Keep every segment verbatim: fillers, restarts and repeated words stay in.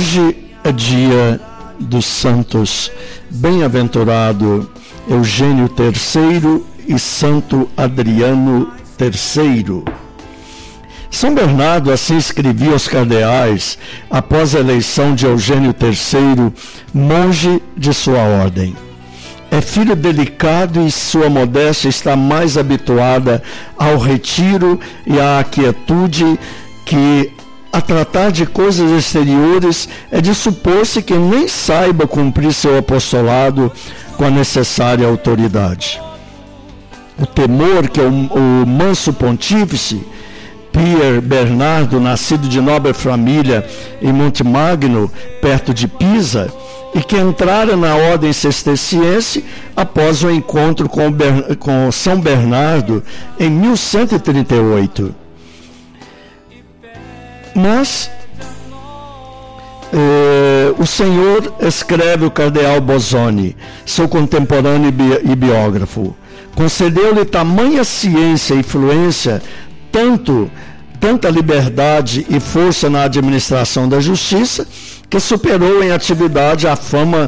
Hoje é dia dos santos bem-aventurado Eugênio terceiro e Santo Adriano terceiro. São Bernardo assim escrevia aos cardeais após a eleição de Eugênio terceiro, monge de sua ordem. É filho delicado e sua modéstia está mais habituada ao retiro e à quietude que, a tratar de coisas exteriores, é de supor-se que nem saiba cumprir seu apostolado com a necessária autoridade. O temor que o, o manso pontífice, Pier Bernardo, nascido de nobre família em Montemagno, perto de Pisa, e que entrara na ordem cisterciense após o encontro com, Ber, com São Bernardo em mil cento e trinta e oito. Mas eh, o Senhor, escreve o cardeal Bosoni, seu contemporâneo e, bi, e biógrafo, concedeu-lhe tamanha ciência e influência, tanto, tanta liberdade e força na administração da justiça, que superou em atividade a fama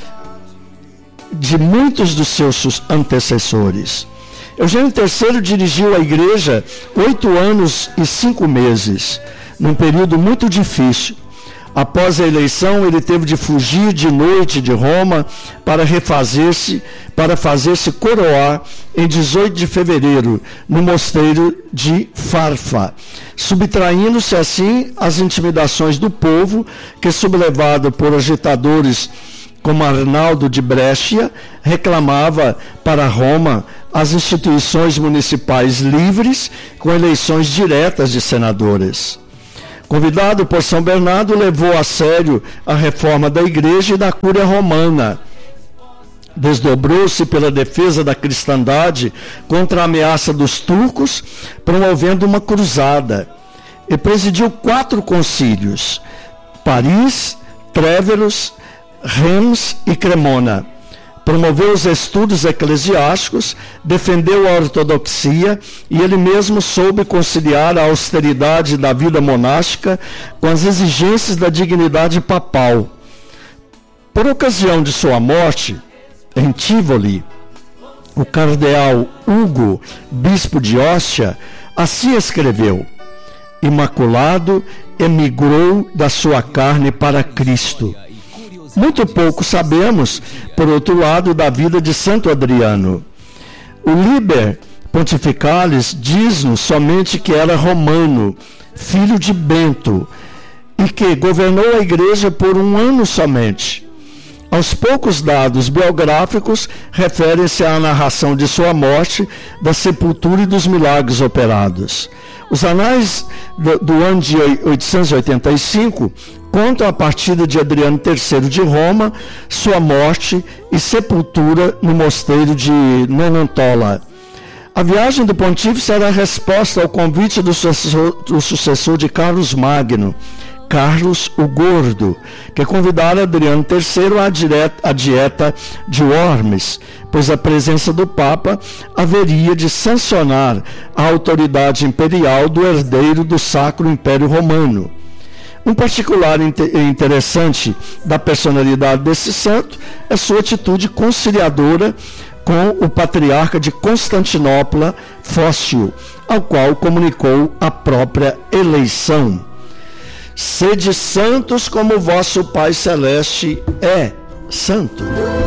de muitos dos seus antecessores. Eugênio terceiro dirigiu a igreja oito anos e cinco meses, num período muito difícil. Após a eleição, ele teve de fugir de noite de Roma para refazer-se, para fazer-se coroar em dezoito de fevereiro, no mosteiro de Farfa, subtraindo-se assim às intimidações do povo, que, sublevado por agitadores como Arnaldo de Brescia, reclamava para Roma as instituições municipais livres, com eleições diretas de senadores. Convidado por São Bernardo, levou a sério a reforma da igreja e da cúria romana. Desdobrou-se pela defesa da cristandade contra a ameaça dos turcos, promovendo uma cruzada. E presidiu quatro concílios: Paris, Tréveros, Reims e Cremona. Promoveu os estudos eclesiásticos, defendeu a ortodoxia e ele mesmo soube conciliar a austeridade da vida monástica com as exigências da dignidade papal. Por ocasião de sua morte, em Tivoli, o cardeal Hugo, bispo de Ostia, assim escreveu: Imaculado emigrou da sua carne para Cristo. Muito pouco sabemos, por outro lado, da vida de Santo Adriano. O Liber Pontificalis diz-nos somente que era romano, filho de Bento, e que governou a igreja por um ano somente. Aos poucos dados biográficos referem-se à narração de sua morte, da sepultura e dos milagres operados. Os anais do, do ano de oitocentos e oitenta e cinco contam a partida de Adriano terceiro de Roma, sua morte e sepultura no mosteiro de Nonantola. A viagem do pontífice era a resposta ao convite do sucessor, do sucessor de Carlos Magno, Carlos o Gordo, que convidara Adriano terceiro à, direta, à dieta de Worms, pois a presença do Papa haveria de sancionar a autoridade imperial do herdeiro do Sacro Império Romano. Um particular interessante da personalidade desse santo é sua atitude conciliadora com o patriarca de Constantinopla, Fócio, ao qual comunicou a própria eleição. Sede santos como vosso Pai Celeste é santo.